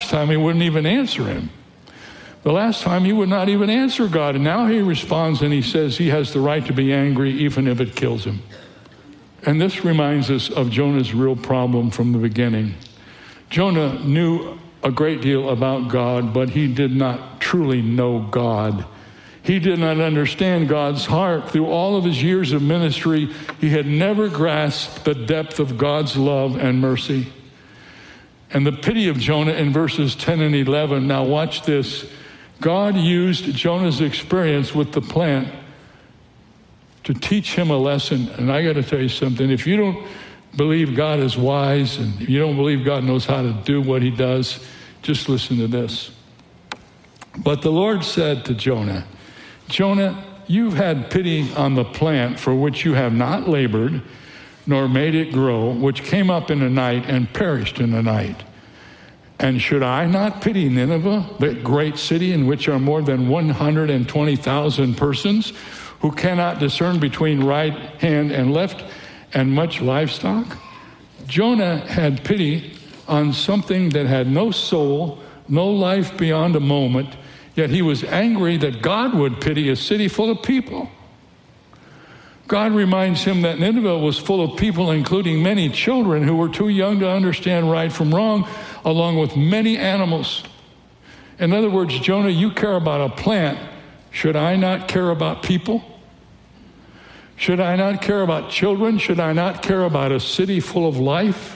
last time he wouldn't even answer him. The last time he would not even answer God. And now he responds and he says he has the right to be angry even if it kills him. And this reminds us of Jonah's real problem from the beginning. Jonah knew a great deal about God, but he did not truly know God. He did not understand God's heart. Through all of his years of ministry, he had never grasped the depth of God's love and mercy. And the pity of Jonah in verses 10 and 11. Now watch this. God used Jonah's experience with the plant to teach him a lesson. And I got to tell you something. If you don't believe God is wise and you don't believe God knows how to do what he does, just listen to this. But the Lord said to Jonah, Jonah, you've had pity on the plant for which you have not labored, nor made it grow, which came up in the night and perished in the night. And should I not pity Nineveh, the great city in which are more than 120,000 persons who cannot discern between right hand and left, and much livestock? Jonah had pity on something that had no soul, no life beyond a moment, yet he was angry that God would pity a city full of people. God reminds him that Nineveh was full of people, including many children who were too young to understand right from wrong, along with many animals. In other words, Jonah, you care about a plant. Should I not care about people? Should I not care about children? Should I not care about a city full of life?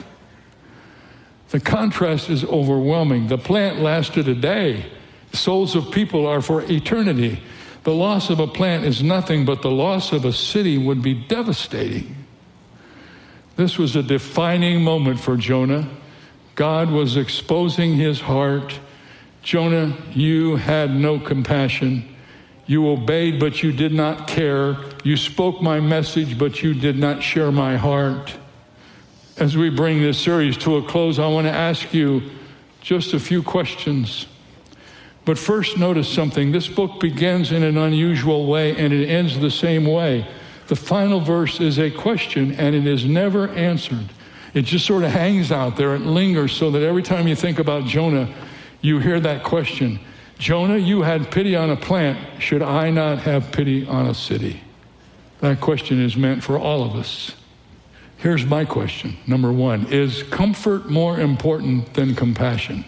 The contrast is overwhelming. The plant lasted a day. The souls of people are for eternity. The loss of a plant is nothing, but the loss of a city would be devastating. This was a defining moment for Jonah. God was exposing his heart. Jonah, you had no compassion. You obeyed, but you did not care. You spoke my message, but you did not share my heart. As we bring this series to a close, I want to ask you just a few questions. But first, notice something. This book begins in an unusual way, and it ends the same way. The final verse is a question, and it is never answered. It just sort of hangs out there. It lingers so that every time you think about Jonah, you hear that question. Jonah, you had pity on a plant. Should I not have pity on a city? That question is meant for all of us. Here's my question. Number one, is comfort more important than compassion?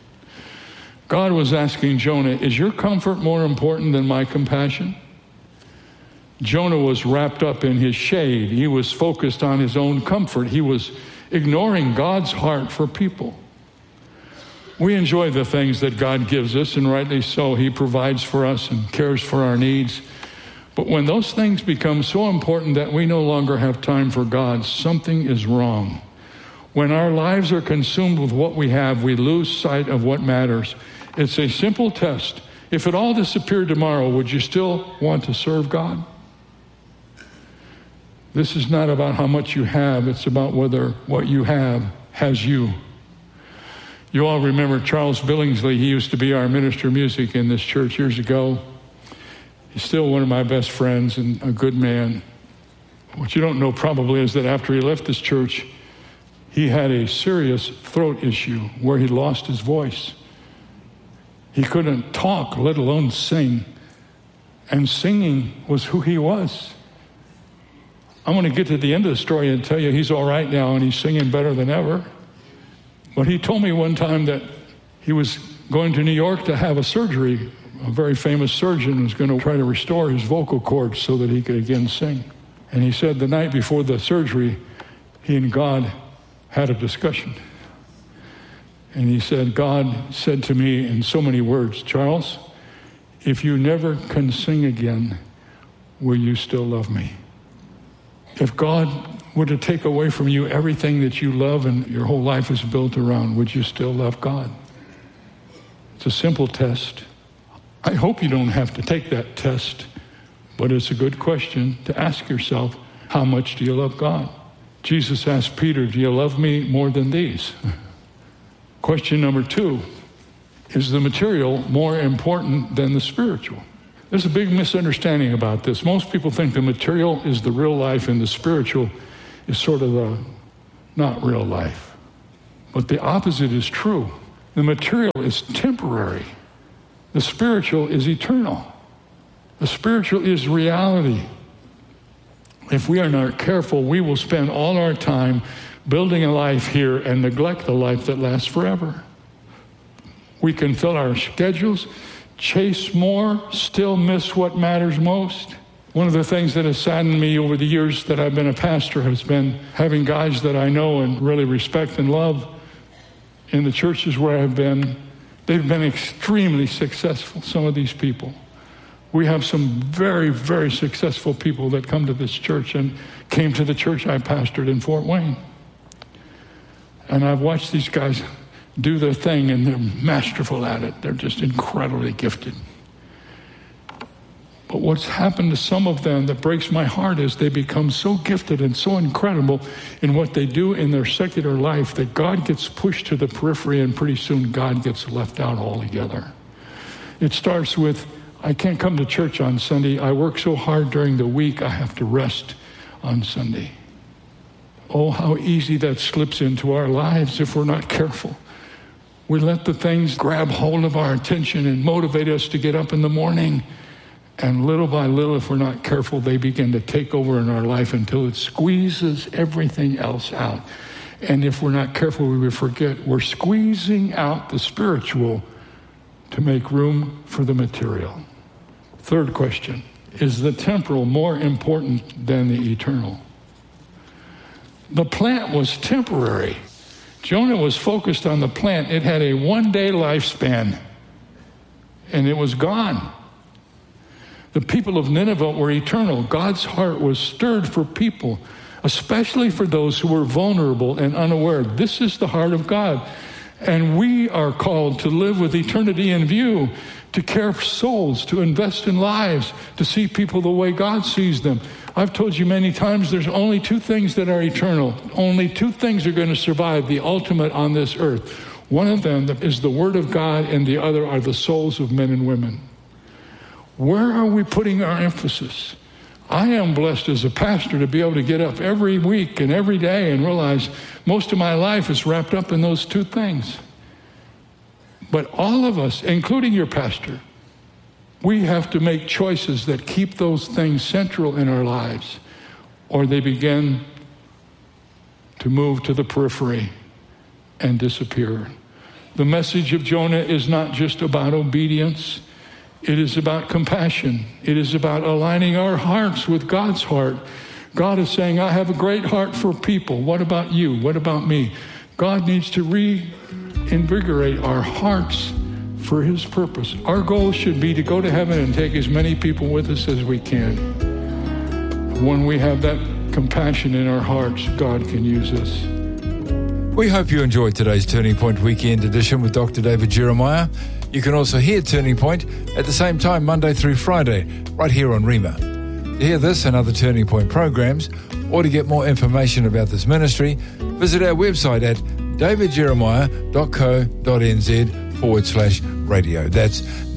God was asking Jonah, is your comfort more important than my compassion? Jonah was wrapped up in his shade. He was focused on his own comfort. He was ignoring God's heart for people. We enjoy the things that God gives us, and rightly so. He provides for us and cares for our needs. But when those things become so important that we no longer have time for God, something is wrong. When our lives are consumed with what we have, we lose sight of what matters. It's a simple test. If it all disappeared tomorrow, would you still want to serve God? This is not about how much you have. It's about whether what you have has you. You all remember Charles Billingsley. He used to be our minister of music in this church years ago. He's still one of my best friends and a good man. What you don't know probably is that after he left this church, he had a serious throat issue where he lost his voice. He couldn't talk, let alone sing. And singing was who he was. I'm going to get to the end of the story and tell you he's all right now and he's singing better than ever. But he told me one time that he was going to New York to have a surgery. A very famous surgeon was going to try to restore his vocal cords so that he could again sing. And he said the night before the surgery, he and God had a discussion. And he said, God said to me in so many words, Charles, if you never can sing again, will you still love me? If God were to take away from you everything that you love and your whole life is built around, would you still love God? It's a simple test. I hope you don't have to take that test, but it's a good question to ask yourself, how much do you love God? Jesus asked Peter, do you love me more than these? Question number 2, is the material more important than the spiritual? There's a big misunderstanding about this. Most people think the material is the real life and the spiritual is sort of the not real life. But the opposite is true. The material is temporary. The spiritual is eternal. The spiritual is reality. If we are not careful, we will spend all our time building a life here and neglect the life that lasts forever. We can fill our schedules, chase more, still miss what matters most. One of the things that has saddened me over the years that I've been a pastor has been having guys that I know and really respect and love in the churches where I've been. They've been extremely successful, some of these people. We have some very, very successful people that come to this church and came to the church I pastored in Fort Wayne. And I've watched these guys do their thing, and they're masterful at it. They're just incredibly gifted. But what's happened to some of them that breaks my heart is they become so gifted and so incredible in what they do in their secular life that God gets pushed to the periphery, and pretty soon God gets left out altogether. It starts with, I can't come to church on Sunday. I work so hard during the week, I have to rest on Sunday. Oh, how easy that slips into our lives if we're not careful. We let the things grab hold of our attention and motivate us to get up in the morning. And little by little, if we're not careful, they begin to take over in our life until it squeezes everything else out. And if we're not careful, we will forget we're squeezing out the spiritual to make room for the material. Third question, is the temporal more important than the eternal? The plant was temporary. Jonah was focused on the plant. It had a one-day lifespan, and it was gone. The people of Nineveh were eternal. God's heart was stirred for people, especially for those who were vulnerable and unaware. This is the heart of God. And we are called to live with eternity in view, to care for souls, to invest in lives, to see people the way God sees them. I've told you many times there's only two things that are eternal. Only two things are going to survive the ultimate on this earth. One of them is the Word of God, and the other are the souls of men and women. Where are we putting our emphasis? I am blessed as a pastor to be able to get up every week and every day and realize most of my life is wrapped up in those two things. But all of us, including your pastor, we have to make choices that keep those things central in our lives, or they begin to move to the periphery and disappear. The message of Jonah is not just about obedience. It is about compassion. It is about aligning our hearts with God's heart. God is saying, I have a great heart for people. What about you? What about me? God needs to reinvigorate our hearts for his purpose. Our goal should be to go to heaven and take as many people with us as we can. When we have that compassion in our hearts, God can use us. We hope you enjoyed today's Turning Point Weekend edition with Dr. David Jeremiah. You can also hear Turning Point at the same time Monday through Friday, right here on Rhema. To hear this and other Turning Point programs, or to get more information about this ministry, visit our website at davidjeremiah.co.nz/radio. That's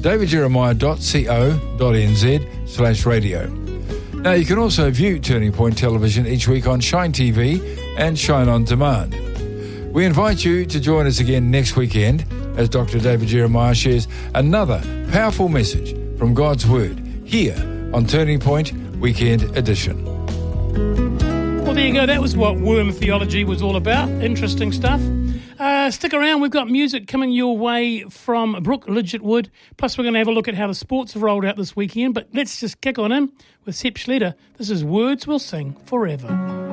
davidjeremiah.co.nz/radio. Now you can also view Turning Point Television each week on Shine TV and Shine On Demand. We invite you to join us again next weekend as Dr. David Jeremiah shares another powerful message from God's Word here on Turning Point Weekend Edition. Well, there you go. That was what worm theology was all about. Interesting stuff. Stick around. We've got music coming your way from Brooke Lidgetwood. Plus, we're going to have a look at how the sports have rolled out this weekend. But let's just kick on in with Sepp Schletter. This is Words We'll Sing Forever.